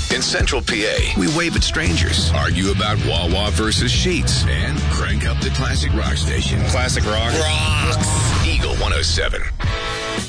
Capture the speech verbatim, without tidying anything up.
In Central P A, we wave at strangers, argue about Wawa versus Sheets, and crank up the classic rock station. Classic rock. Rocks! Eagle one oh seven.